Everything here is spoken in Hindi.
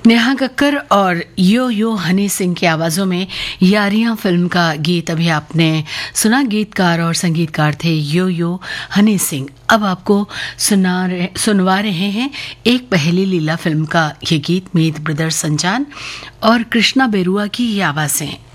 नेहा कक्कर और यो यो हनी सिंह की आवाज़ों में यारियां फिल्म का गीत अभी आपने सुना। गीतकार और संगीतकार थे यो यो हनी सिंह। अब आपको सुनवा रहे हैं एक पहेली लीला फिल्म का ये गीत। मीत ब्रदर्स संजान और कृष्णा बेरुआ की ये आवाज़ें।